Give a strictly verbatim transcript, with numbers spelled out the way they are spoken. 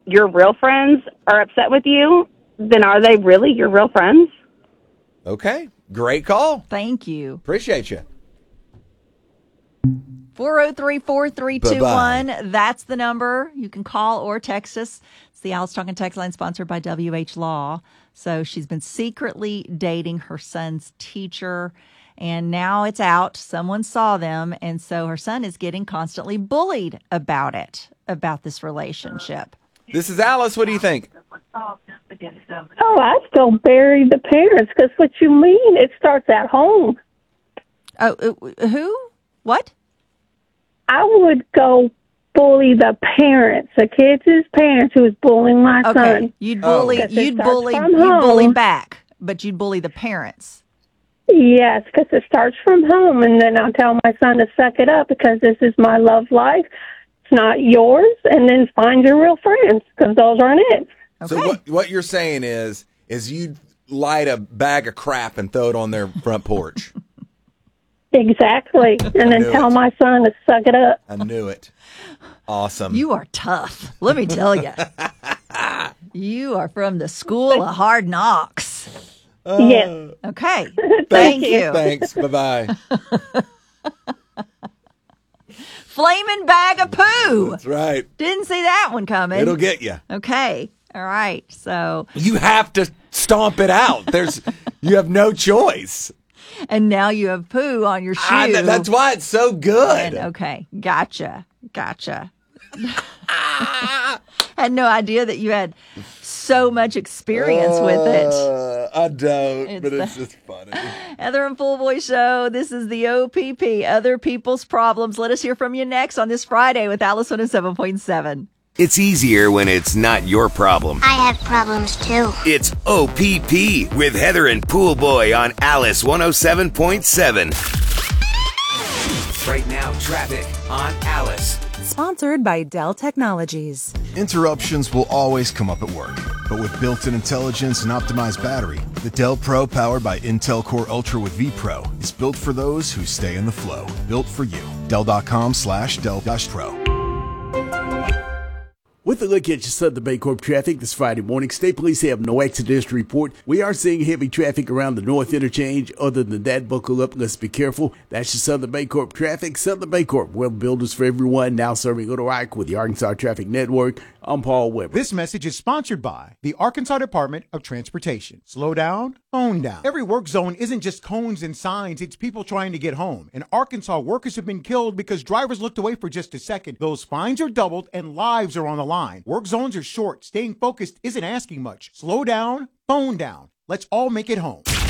your real friends are upset with you, then are they really your real friends? Okay. Great call. Thank you. Appreciate you. four oh three, four three two one. That's the number. You can call or text us. It's the Alice Talking Text Line, sponsored by W H Law. So she's been secretly dating her son's teacher, and now it's out. Someone saw them, and so her son is getting constantly bullied about it, about this relationship. This is Alice. What do you think? Oh, I still bury the parents, because what you mean, it starts at home. Oh, uh, who? What? I would go bully the parents, the kids' parents who was bullying my okay. son. You'd bully, oh. you'd bully, you'd bully back, but you'd bully the parents. Yes, because it starts from home, and then I'll tell my son to suck it up because this is my love life. It's not yours, and then find your real friends, because those aren't it. Okay. So what what you're saying is, is you'd light a bag of crap and throw it on their front porch. Exactly, and then tell it. my son to suck it up. I knew it. Awesome. You are tough. Let me tell you. You are from the school of hard knocks. Uh, yes. Okay. Thank, Thank you. you. Thanks. Bye-bye. Flaming bag of poo. That's right. Didn't see that one coming. It'll get you. Okay. All right. So you have to stomp it out. There's, you have no choice. And now you have poo on your shoe. I, that's why it's so good. And, okay. Gotcha. Gotcha. Had no idea that you had so much experience uh, with it. I don't, it's but the it's just funny. Heather and Full Boy Show. This is the O P P, Other People's Problems. Let us hear from you next on this Friday with Alice one oh seven point seven. It's easier when it's not your problem. I have problems too. It's O P P with Heather and Pool Boy on Alice one oh seven point seven. Right now, traffic on Alice. Sponsored by Dell Technologies. Interruptions will always come up at work, but with built-in intelligence and optimized battery, the Dell Pro powered by Intel Core Ultra with vPro is built for those who stay in the flow. Built for you. Dell.com slash Dell Pro. With a look at your Southern Bancorp traffic this Friday morning, state police have no accidents to report. We are seeing heavy traffic around the North Interchange. Other than that, buckle up. Let's be careful. That's your Southern Bancorp traffic. Southern Bancorp, well, builders for everyone, now serving Little Rock with the Arkansas Traffic Network. I'm Paul Weber. This message is sponsored by the Arkansas Department of Transportation. Slow down, phone down. Every work zone isn't just cones and signs, it's people trying to get home. In Arkansas, workers have been killed because drivers looked away for just a second. Those fines are doubled and lives are on the line. Work zones are short. Staying focused isn't asking much. Slow down, phone down. Let's all make it home.